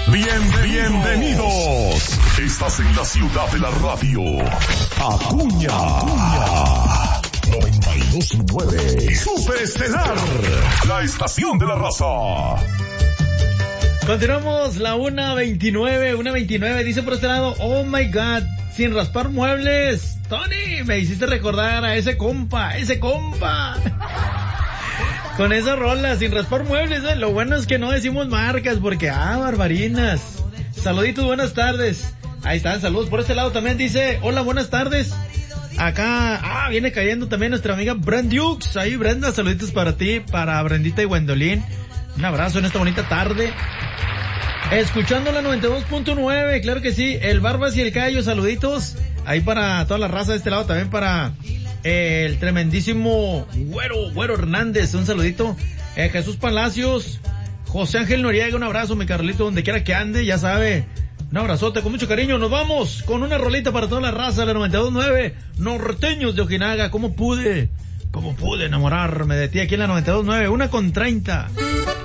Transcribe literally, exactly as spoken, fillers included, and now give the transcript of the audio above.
Bien, bienvenidos. Estás en la ciudad de la radio. Acuña. Acuña. noventa y dos punto nueve. Superestelar. La estación de la raza. Continuamos la una veintinueve, una veintinueve, dice por este lado, oh my god, sin raspar muebles. Tony, me hiciste recordar a ese compa, ese compa. Con esa rola, sin raspar muebles, ¿eh? Lo bueno es que no decimos marcas porque, ah, barbarinas. Saluditos, buenas tardes. Ahí están, saludos. Por este lado también dice, hola, buenas tardes. Acá, ah, viene cayendo también nuestra amiga Brand Dukes. Ahí, Brenda, saluditos para ti, para Brendita y Gwendolyn. Un abrazo en esta bonita tarde. Escuchando la noventa y dos punto nueve, claro que sí. El Barbas y el Cayo, saluditos. Ahí para toda la raza de este lado, también para eh, el tremendísimo Güero, Güero Hernández, un saludito. Eh, Jesús Palacios, José Ángel Noriega, un abrazo, mi Carlito, donde quiera que ande, ya sabe. Un abrazote con mucho cariño. Nos vamos con una rolita para toda la raza de la noventa y dos punto nueve. Norteños de Ojinaga, ¿cómo pude? ¿Cómo pude enamorarme de ti aquí en la noventa y dos punto nueve? Una con treinta.